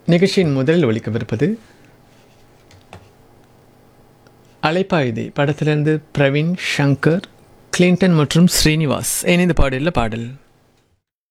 நிகழ்ச்சியின் முதலில் ஒலிக்கவிருப்பது அலைப்பாயுதே படத்திலிருந்து பிரவீன், ஷங்கர், கிளின்டன் மற்றும் ஸ்ரீனிவாஸ் இணைந்து பாடியுள்ள பாடல்.